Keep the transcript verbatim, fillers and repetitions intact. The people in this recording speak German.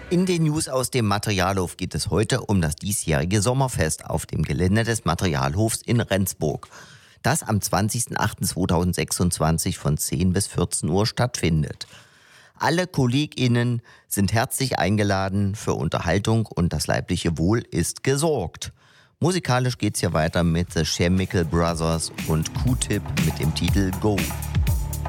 In den News aus dem Materialhof geht es heute um das diesjährige Sommerfest auf dem Gelände des Materialhofs in Rendsburg, das am zwanzigsten achten zweitausendsechsundzwanzig von zehn bis vierzehn Uhr stattfindet. Alle KollegInnen sind herzlich eingeladen für Unterhaltung und das leibliche Wohl ist gesorgt. Musikalisch geht's hier weiter mit The Chemical Brothers und Q-Tip mit dem Titel Go.